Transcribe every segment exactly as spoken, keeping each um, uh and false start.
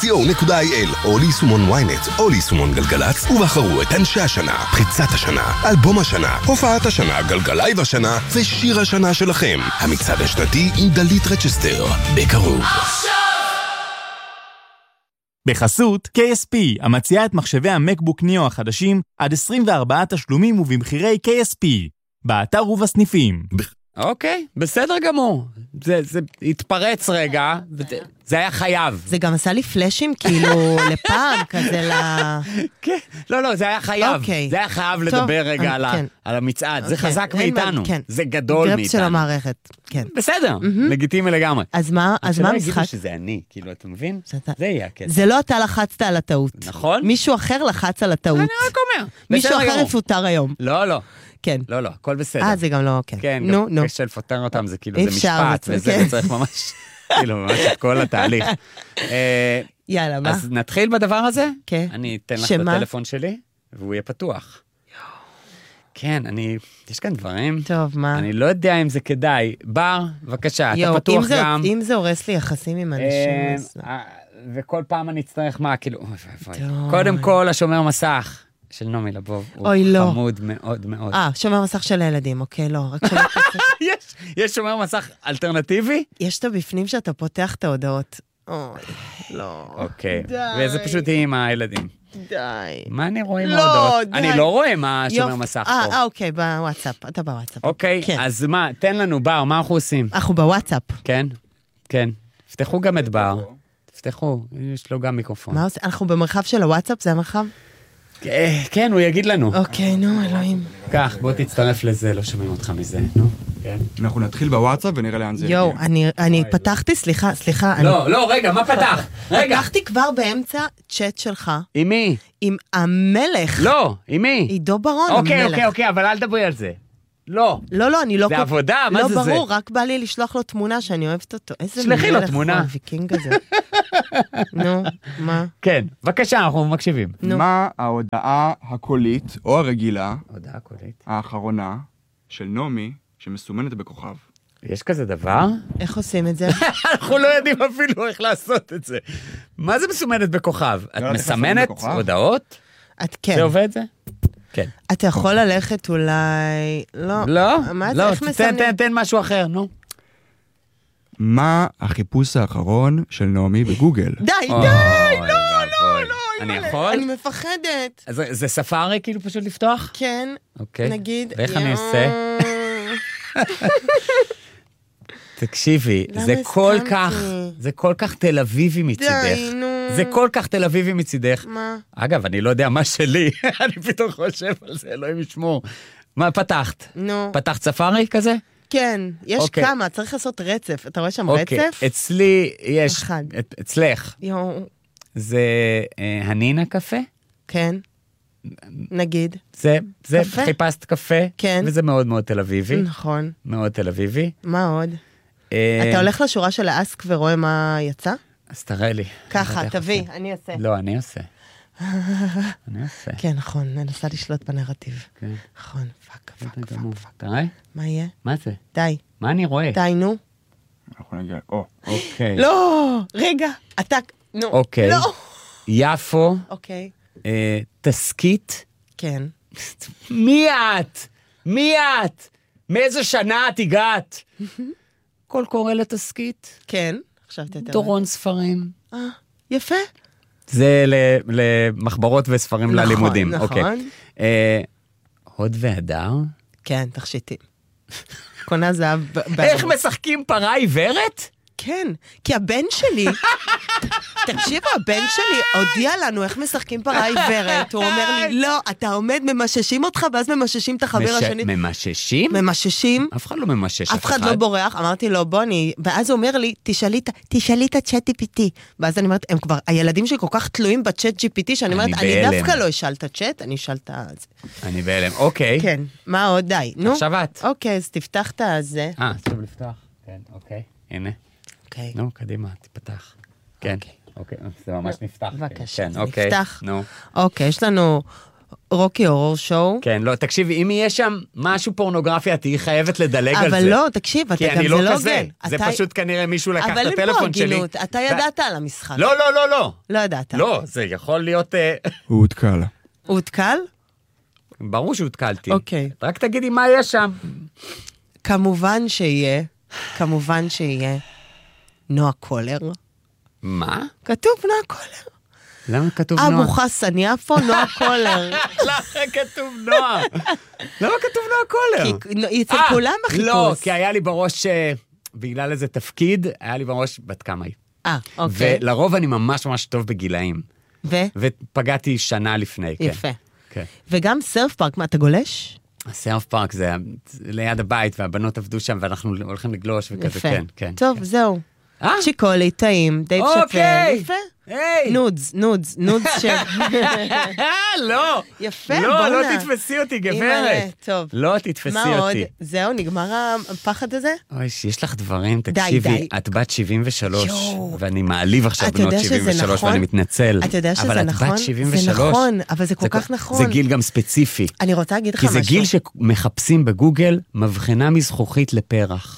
סי או נקודה איי אל או ליישומון וויינט או ליישומון גלגלץ ובחרו את אנשי השנה, פריצת השנה, אלבום השנה, הופעת השנה, גלגלייב השנה ושיר השנה שלכם. המצעד השנתי עם דלית רצ'סטר, בקרוב. בחסות קיי אס פי, המציעה את מחשבי המקבוק ניאו החדשים עד עשרים וארבעה תשלומים ובמחירי קיי אס פי, באתר ובסניפים. אוקיי, בסדר גמור. זה, זה התפרץ רגע, זה היה חייב. זה גם עשה לי פלאשים, כאילו, לפעם, כזה ל... כן, לא, לא, זה היה חייב. אוקיי. זה היה חייב לדבר רגע על, כן. על המצעד. זה אוקיי. חזק מאיתנו. כן. זה גדול מאיתנו. גרפס של המערכת, כן. בסדר, לגיטימי לגמרי. אז מה, אז מה המשחק? שלא יגידו שזה אני, כאילו, אתה מבין? זה יהיה הכסף. זה לא אתה לחצת על הטעות. נכון. מישהו אחר לחץ על הטעות. אני רק אומר. מישהו אחר יפוטר היום. לא, לא. כן. לא, לא, הכל בסדר. אה, זה גם לא, כן. כן, נו, נו. קשה לפטר אותם, זה כאילו, זה אפשר, משפט, זה- וזה כן. צריך ממש, כאילו, ממש את כל התהליך. אה, יאללה, מה? אז נתחיל בדבר הזה? כן. אני אתן לך שמה? בטלפון שלי, והוא יהיה פתוח. כן, אני, יש כאן דברים. טוב, מה? אני לא יודע אם זה כדאי. בר, בבקשה, אתה יואו, פתוח אם זה- גם. אם זה הורס לי יחסים עם אנשים, אה, אז לא. אה, וכל פעם אני אצטרך מה, כאילו, אוי, אוי, אוי. טוב. קודם כל, השומר מסך של נעמי לבוב, הוא אוי, לא. חמוד מאוד מאוד. אה, שומר מסך של הילדים, אוקיי, לא, רק שומר מסך. יש, יש שומר מסך אלטרנטיבי? יש את הבפנים שאתה פותח את ההודעות. אוי, לא. אוקיי, די. וזה פשוט יהיה עם הילדים. די. מה אני רואה עם לא, ההודעות? די. אני לא רואה מה שומר יופי. מסך אה, פה. אה, אוקיי, בוואטסאפ, אתה בוואטסאפ. אוקיי, כן. אז מה, תן לנו בר, מה אנחנו עושים? אנחנו בוואטסאפ. כן, כן. תפתחו גם את בר. תפתחו, יש לו גם מיקרופון. מה עושה? אנחנו במרחב של הוואטסאפ, זה המרחב? אה, כן, הוא יגיד לנו. אוקיי, נו, אלוהים. קח, בוא תצטרף לזה, לא שומעים אותך מזה, נו. כן. אנחנו נתחיל בוואטסאפ ונראה לאן זה יואו, אני- אני פתחתי, סליחה, סליחה. אני- לא, לא, רגע, מה פתח? רגע. פתחתי כבר באמצע צ'אט שלך, עם מי? עם המלך. לא, עם מי? עידו ברון, אוקיי, המלך. אוקיי, אוקיי, אבל אל תדברי על זה. לא. לא, לא, אני לא... זה כל- עבודה, מה זה זה? לא ברור, רק בא לי לשלוח לו תמונה שאני אוהבת אותו. איזה שלחי לו מלך תמונה. הוא, הוויקינג הזה. נו, מה? כן, בבקשה, אנחנו מקשיבים. נו. מה ההודעה הקולית או הרגילה הודעה קולית. האחרונה של נעמי שמסומנת בכוכב? יש כזה דבר? איך עושים את זה? אנחנו לא יודעים אפילו איך לעשות את זה. מה זה מסומנת בכוכב? את יודעת איך מסמנת מסמנת בכוכב? הודעות? את כן. זה עובד זה? כן. אתה יכול ללכת אולי... לא. לא? מה זה? לא, איך תן, מסמנים? תן, תן משהו אחר, נו. מה החיפוש האחרון של נעמי בגוגל? די, די! לא, לא, לא. אני יכול? אני מפחדת. אז זה- זה ספארי כאילו פשוט לפתוח? כן, אוקיי. נגיד... ואיך אני יואו. עושה? תקשיבי, למה זה כל הסכמתי? כך, זה כל כך תל אביבי מצידך. די, נו. זה כל כך תל אביבי מצידך. מה? אגב, אני לא יודע מה שלי, אני פתאום חושב על זה, אלוהים ישמור. מה פתחת? נו. פתחת ספארי כזה? כן, יש אוקיי. כמה, צריך לעשות רצף. אתה רואה שם אוקיי, רצף? אצלי יש, אחד. את- אצלך, יואו, זה אה, הנינה קפה? כן. נגיד. זה, זה קפה? חיפשת קפה, כן. וזה מאוד מאוד תל אביבי, נכון. מאוד תל אביבי. מה עוד? אה, אתה הולך לשורה של האסק ורואה מה יצא? אז תראה לי. ככה, אני לא יודע איך תביא, עושים. אני אעשה. לא, אני עושה. אני עושה. כן, נכון, ננסה לשלוט בנרטיב. כן. נכון, פאק, פאק, בסדר גמור. פאק, פאק. תראה? מה יהיה? מה זה? די, מה אני רואה? די, נו. אנחנו נגיע, או. אוקיי. לא, רגע, אתה, נו. אוקיי. לא. יפו, אוקיי, אה, תסקית. כן. מי את? מי את? מאיזה שנה את הגעת? קול קורא לתסקית. כן, חשבתי יותר. דורון ספרים. אה, יפה. זה ל- למחברות וספרים נכון, ללימודים. נכון. אוקיי. אה, הוד והדר? כן, תכשיטים. קונה זהב. ב- ב- איך משחקים פרה עיוורת? כן, כי הבן שלי, תקשיבו, הבן שלי הודיע לנו איך משחקים פרה עיוורת, הוא אומר לי, לא, אתה עומד, ממששים אותך, ואז ממששים את החבר מש- השני. ממששים? ממששים, אף אחד לא ממשש אף אחד לא בורח, אמרתי לו, בוא, אני... ואז הוא אומר לי, תשאלי את- תשאלי את הצ'אט ג'י פי טי. ואז אני אומרת, הם כבר, הילדים שלי כל כך תלויים בצ'אט ג'י פי טי, שאני אומרת, אני אני בהלם. דווקא לא אשאל את הצ'אט, אני אשאל את זה. אני בהלם. אוקיי. כן, מה עוד? די, נו. עכשיו את. אוקיי, אז תפתח את הזה. אה, עכשיו לפתוח. כן, אוקיי. הנה. אוקיי. נו, קדימה, תפתח. כן. אוקיי, זה ממש נפתח. בבקשה, כן, זה אוקיי. נפתח. נו. אוקיי, יש לנו רוקי הורור שואו. כן, לא, תקשיבי, אם יהיה שם משהו פורנוגרפיה, תהי חייבת לדלג על זה. אבל לא, תקשיב, אתה גם זה לא כי אני לא כזה. הוגן. זה פשוט כנראה מישהו לקח את אבל הטלפון שלי. אבל אין פה הגינות, אתה ידעת על המשחק. לא, לא, לא, לא. לא ידעת. לא, זה יכול להיות... הוא הותקל. הוא הותקל? ברור שהותקלתי. אוקיי. רק תגידי מה יש שם. כמובן שיהיה, כמובן שיהיה נועה קולר. מה? כתוב נועה קולר. למה כתוב נועה? אבו חסן יפו, נועה קולר. למה כתוב נועה? למה כתוב נועה קולר? כי אצל כולם בחיפוש. לא, כי היה לי בראש, בגלל איזה תפקיד, היה לי בראש בת כמה היא. אה, אוקיי. ולרוב אני ממש ממש טוב בגילאים. ו? ופגעתי שנה לפני, כן. יפה. כן. וגם סרף פארק, מה, אתה גולש? הסרף פארק זה ליד הבית, והבנות עבדו שם, ואנחנו הולכים לגלוש וכזה, כן, כן. טוב, זהו. צ'יקולי, טעים, דייב שפל. יפה. נודס, נודס, נודס של... לא. יפה, לא, בוא'נה. לא תתפסי אותי, גברת. טוב. לא תתפסי אותי. מה עוד? זהו, נגמר הפחד הזה? אוי, יש לך דברים, די, תקשיבי, די. את בת שבעים ושלוש, יואו. ואני מעליב עכשיו אתה בנות יודע שבעים שזה ושלוש, נכון? ואני מתנצל. אתה יודע שזה אבל את נכון? בת שבעים זה ושלוש. נכון, אבל זה כל זה כך כל- נכון. זה גיל גם ספציפי. אני רוצה להגיד לך כי משהו. זה גיל שמחפשים בגוגל מבחנה מזכוכית לפרח.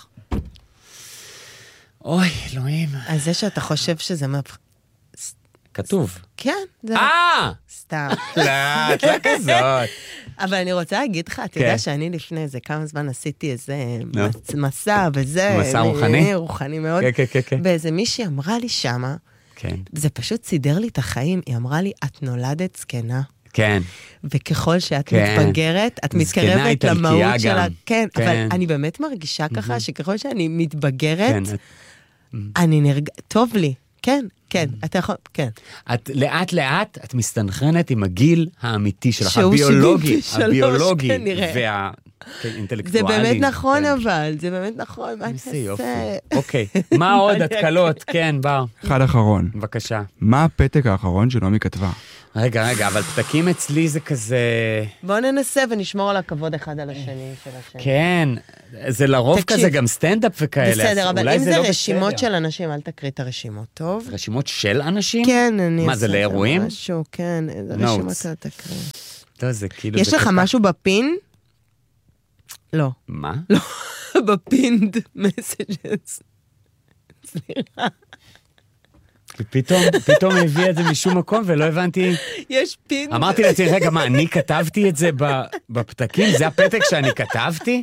אוי, אלוהים. אז זה שאתה חושב שזה... מפ- כתוב. כן, זה אה! סתם. לא, את לא כזאת. אבל אני רוצה להגיד לך, אתה כן. יודע שאני לפני איזה כמה זמן עשיתי איזה נו. מצ- מסע וזה... מסע מ- רוחני? רוחני מאוד. כן, כן, כן, כן. ואיזה מישהי אמרה לי שמה, כן. זה פשוט סידר לי את החיים, היא אמרה לי, את נולדת זקנה. כן. וככל שאת כן. מתבגרת, את זקנה מתקרבת איטלקייה למהות שלה. גם. כן, כן. אבל אני באמת מרגישה ככה, שככל שאני מתבגרת, כן. אני נרג... טוב לי. כן, כן, אתה יכול... כן. את לאט לאט, את מסתנכרנת עם הגיל האמיתי שלך, שהוא הביולוגי, שבעים ושלוש, הביולוגי, כנראה. והאינטלקטואלי. זה באמת נכון כן. אבל, זה באמת נכון, מה אני איזה יופי. אעשה? אוקיי, מה עוד התקלות? כן, בר, אחד אחרון. בבקשה. מה הפתק האחרון שנעמי כתבה? רגע, רגע, אבל פתקים אצלי זה כזה... בוא ננסה ונשמור על הכבוד אחד על השני של השני. כן, זה לרוב תקשיב. כזה גם סטנדאפ וכאלה. אז בסדר, אבל אולי אם זה לא רשימות בסדר. של אנשים, אל תקריא את הרשימות, טוב? רשימות של אנשים? כן, אני... מה, זה אעשה לאירועים? משהו, כן, איזה Notes. רשימות אל תקריא. לא, זה כאילו... יש זה לך כל כך- משהו בפין? לא. מה? בפינד מסג'ס. סליחה. פתאום, פתאום הביא את זה משום מקום ולא הבנתי... יש פינד. אמרתי לעצמי, רגע, מה, אני כתבתי את זה ב- בפתקים? זה הפתק שאני כתבתי?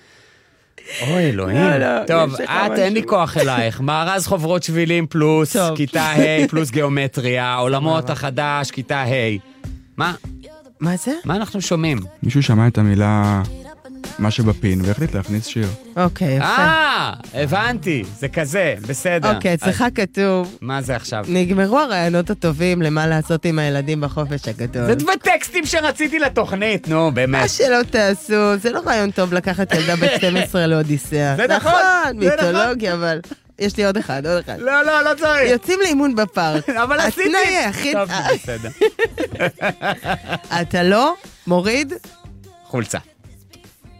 אוי, אלוהים. לא, לא, טוב, יש לך את, אין לי משהו. כוח אלייך. מארז חוברות שבילים פלוס, טוב. כיתה ה' פלוס גיאומטריה, עולמות החדש, כיתה ה'. מה? מה זה? מה אנחנו שומעים? מישהו שמע את המילה מה שבפין והחליט להכניס שיר. אוקיי, יפה. אה, הבנתי, זה כזה, בסדר. אוקיי, אצלך כתוב, מה זה עכשיו? נגמרו הרעיונות הטובים למה לעשות עם הילדים בחופש הגדול. זה בטקסטים שרציתי לתוכנית, נו, באמת. מה שלא תעשו, זה לא רעיון טוב לקחת ילדה בת שתים עשרה לאודיסאה. זה נכון, זה מיתולוגיה, אבל... יש לי עוד אחד, עוד אחד. לא, לא, לא צריך. יוצאים לאימון בפארק. אבל עשיתי. התנאי היחיד... טוב, בסדר. אתה לא מוריד חולצה.